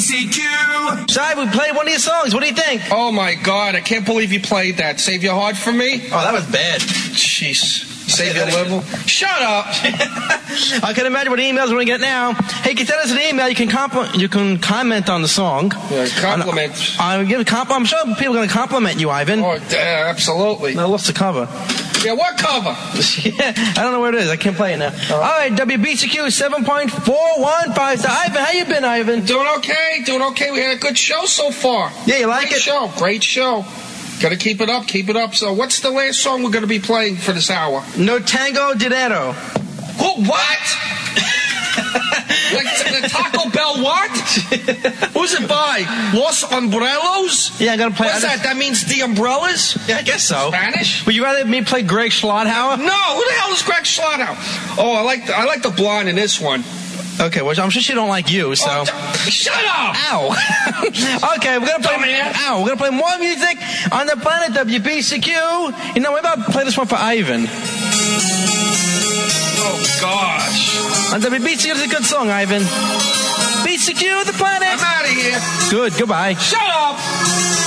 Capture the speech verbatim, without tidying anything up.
C Q. Si, we played one of your songs. What do you think? Oh, my God. I can't believe you played that. Save Your Heart for Me? Oh, that was bad. Jeez. Save Your Liver? Shut up. I can imagine what emails we're going to get now. Hey, you can send us an email. You can compl- you can comment on the song. Yeah, compliment. I give a comp- I'm sure people are going to compliment you, Ivan. Oh, uh, absolutely. No, what's the cover? Yeah, what cover? Yeah, I don't know where it is. I can't play it now. All right, W B C Q seven point four one five. So, Ivan, how you been, Ivan? Doing okay. Doing okay. We had a good show so far. Yeah, you like Great it? show. Great show. Got to keep it up. Keep it up. So, what's the last song we're going to be playing for this hour? No Tango Dinero. Oh, what? Like the Taco Bell what? Who's it by? Los Umbrellos? Yeah, I'm going to play. What's that? That means the umbrellas? Yeah, I guess so. Spanish? Would you rather me play Greg Schlotthauer? No, who the hell is Greg Schlotthauer? Oh, I like the, I like the blonde in this one. Okay, well, I'm sure she don't like you, so. Oh, d- shut up! Ow. Okay, we're gonna play. Dumbass. Ow, we're gonna play more music on the planet W B C Q. You know, maybe I'll play this one for Ivan. Oh gosh. On W B C Q, it's a good song, Ivan. B C Q, the planet. I'm out of here. Good. Goodbye. Shut up!